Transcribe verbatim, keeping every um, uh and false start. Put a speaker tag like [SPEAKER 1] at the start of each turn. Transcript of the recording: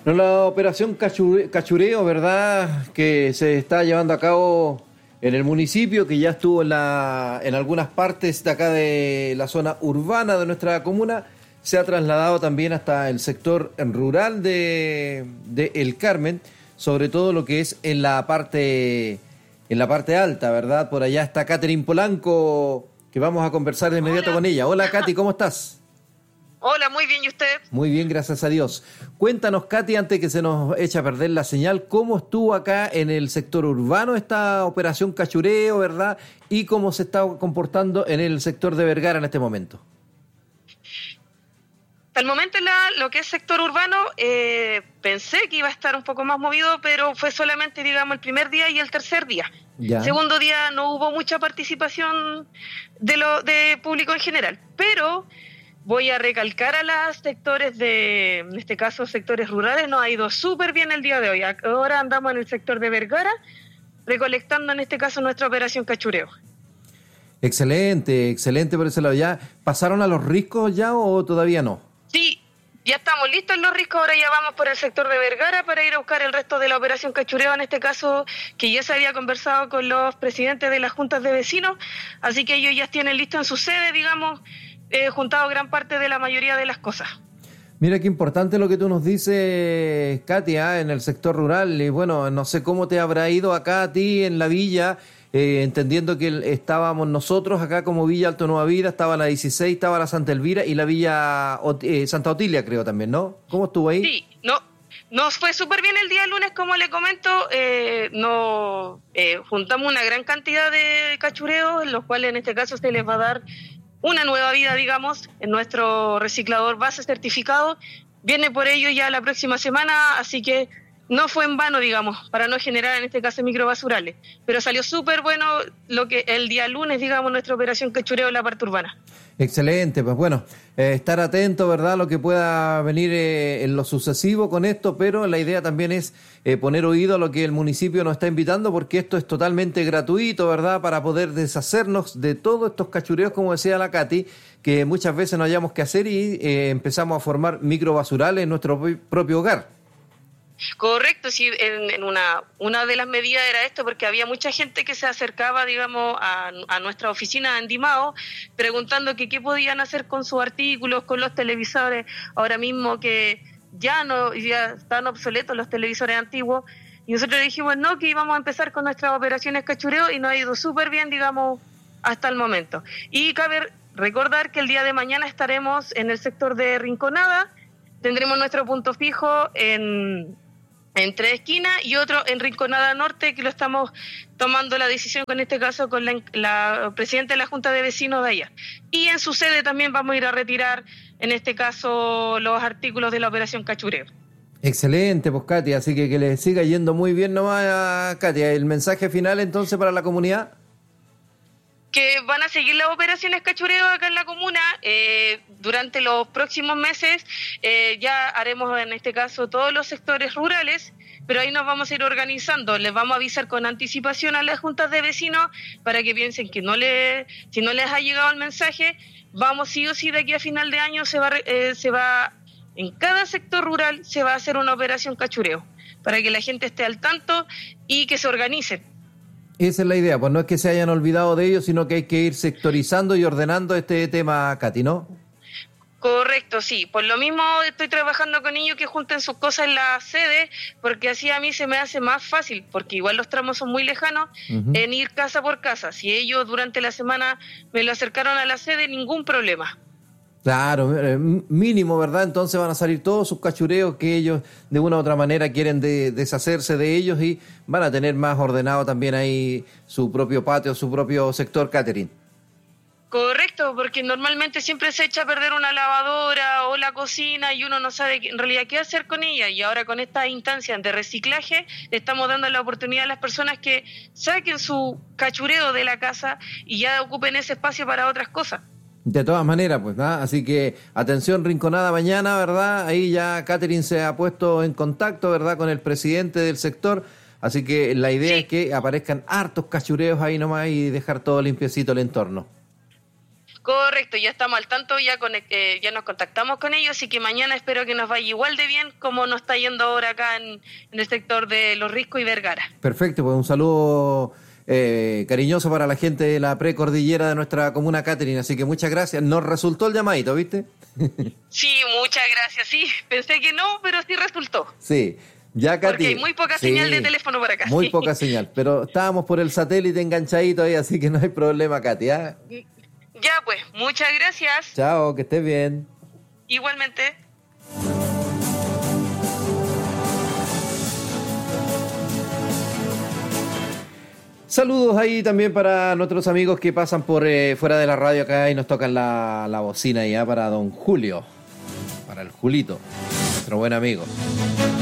[SPEAKER 1] No, la operación Cachure- Cachureo, ¿verdad?, que se está llevando a cabo en el municipio, que ya estuvo en, la, en algunas partes de acá de la zona urbana de nuestra comuna, se ha trasladado también hasta el sector rural de, de El Carmen, sobre todo lo que es en la parte en la parte alta, ¿verdad? Por allá está Catherine Polanco, que vamos a conversar de inmediato
[SPEAKER 2] Hola.
[SPEAKER 1] con ella. Hola, Katy, ¿cómo estás?
[SPEAKER 2] Hola, muy bien, ¿y usted?
[SPEAKER 1] Muy bien, gracias a Dios. Cuéntanos, Katy, antes que se nos eche a perder la señal, ¿cómo estuvo acá en el sector urbano esta operación Cachureo, verdad? Y cómo se está comportando en el sector de Vergara en este momento.
[SPEAKER 2] Hasta el momento, la, lo que es sector urbano, eh, pensé que iba a estar un poco más movido, pero fue solamente, digamos, el primer día y el tercer día.
[SPEAKER 1] Ya.
[SPEAKER 2] Segundo día no hubo mucha participación de lo de público en general, pero voy a recalcar a los sectores de, en este caso, sectores rurales, nos ha ido súper bien el día de hoy. Ahora andamos en el sector de Vergara, recolectando, en este caso, nuestra operación Cachureo.
[SPEAKER 1] Excelente, excelente por ese lado. ¿Ya pasaron a los riscos ya o todavía no?
[SPEAKER 2] Sí, ya estamos listos en los riscos, ahora ya vamos por el sector de Vergara para ir a buscar el resto de la operación Cachureo, en este caso, que ya se había conversado con los presidentes de las juntas de vecinos, así que ellos ya tienen listo en su sede, digamos, eh, juntado gran parte de la mayoría de las cosas.
[SPEAKER 1] Mira qué importante lo que tú nos dices, Katia, en el sector rural. Y bueno, no sé cómo te habrá ido acá a ti en la villa, eh, entendiendo que estábamos nosotros acá como Villa Alto Nueva Vida, estaba la dieciséis, estaba la Santa Elvira y la Villa Ot- eh, Santa Otilia, creo también, ¿no? ¿Cómo estuvo ahí?
[SPEAKER 2] Sí, no, nos fue súper bien el día lunes, como le comento, eh, nos eh, juntamos una gran cantidad de cachureos, los cuales en este caso se les va a dar una nueva vida, digamos, en nuestro reciclador base certificado. Viene por ello ya la próxima semana, así que no fue en vano, digamos, para no generar en este caso microbasurales. Pero salió súper bueno lo que el día lunes, digamos, nuestra operación Cachureo en la parte urbana.
[SPEAKER 1] Excelente, pues bueno, eh, estar atento, ¿verdad?, a lo que pueda venir eh, en lo sucesivo con esto, pero la idea también es eh, poner oído a lo que el municipio nos está invitando, porque esto es totalmente gratuito, ¿verdad?, para poder deshacernos de todos estos cachureos, como decía la Katy, que muchas veces no hayamos que hacer y eh, empezamos a formar microbasurales en nuestro propio hogar.
[SPEAKER 2] Correcto, sí, en, en una una de las medidas era esto, porque había mucha gente que se acercaba, digamos, a, a nuestra oficina en Dimao, preguntando que qué podían hacer con sus artículos, con los televisores, ahora mismo que ya no ya están obsoletos los televisores antiguos, y nosotros dijimos no, que íbamos a empezar con nuestras operaciones Cachureo, y nos ha ido súper bien, digamos, hasta el momento. Y cabe recordar que el día de mañana estaremos en el sector de Rinconada, tendremos nuestro punto fijo en... en Tres Esquinas y otro en Rinconada Norte, que lo estamos tomando la decisión con este caso con la, la presidenta de la Junta de Vecinos de allá. Y en su sede también vamos a ir a retirar, en este caso, los artículos de la operación Cachureo.
[SPEAKER 1] Excelente, pues Katia, así que que le siga yendo muy bien nomás, Katia. ¿El mensaje final entonces para la comunidad?
[SPEAKER 2] Que van a seguir las operaciones Cachureo acá en la comuna. Eh, durante los próximos meses eh, ya haremos en este caso todos los sectores rurales, pero ahí nos vamos a ir organizando. Les vamos a avisar con anticipación a las juntas de vecinos para que piensen que no le, si no les ha llegado el mensaje, vamos sí o sí de aquí a final de año se va, eh, se va en cada sector rural se va a hacer una operación Cachureo para que la gente esté al tanto y que se organicen.
[SPEAKER 1] Esa es la idea, pues no es que se hayan olvidado de ellos, sino que hay que ir sectorizando y ordenando este tema, Katy, ¿no?
[SPEAKER 2] Correcto, sí. Por lo mismo estoy trabajando con ellos que junten sus cosas en la sede, porque así a mí se me hace más fácil, porque igual los tramos son muy lejanos, uh-huh. en ir casa por casa. Si ellos durante la semana me lo acercaron a la sede, ningún problema.
[SPEAKER 1] Claro, mínimo, ¿verdad? Entonces van a salir todos sus cachureos que ellos de una u otra manera quieren de, deshacerse de ellos y van a tener más ordenado también ahí su propio patio, su propio sector, Catherine.
[SPEAKER 2] Correcto, porque normalmente siempre se echa a perder una lavadora o la cocina y uno no sabe en realidad qué hacer con ella, y ahora con estas instancias de reciclaje le estamos dando la oportunidad a las personas que saquen su cachureo de la casa y ya ocupen ese espacio para otras cosas.
[SPEAKER 1] De todas maneras, pues, ¿verdad? Así que atención, Rinconada mañana, ¿verdad? Ahí ya Catherine se ha puesto en contacto, ¿verdad?, con el presidente del sector, así que la idea sí. es que aparezcan hartos cachureos ahí nomás y dejar todo limpiecito el entorno.
[SPEAKER 2] Correcto, ya estamos al tanto, ya con, eh, ya nos contactamos con ellos, así que mañana espero que nos vaya igual de bien como nos está yendo ahora acá en, en el sector de Los Riscos y Vergara.
[SPEAKER 1] Perfecto, pues un saludo eh, cariñoso para la gente de la precordillera de nuestra comuna, Catherine, así que muchas gracias. Nos resultó el llamadito, ¿viste?
[SPEAKER 2] Sí, muchas gracias, sí, pensé que no, pero sí resultó.
[SPEAKER 1] Sí. Ya, Katy,
[SPEAKER 2] porque hay muy poca
[SPEAKER 1] sí,
[SPEAKER 2] señal de teléfono por acá.
[SPEAKER 1] Muy poca señal, pero estábamos por el satélite enganchadito ahí, así que no hay problema, Katy. ¿Ah?
[SPEAKER 2] Ya pues, muchas gracias.
[SPEAKER 1] Chao, que estés bien.
[SPEAKER 2] Igualmente.
[SPEAKER 1] Saludos ahí también para nuestros amigos que pasan por eh, fuera de la radio acá y nos tocan la, la bocina ya para don Julio, para el Julito, nuestro buen amigo.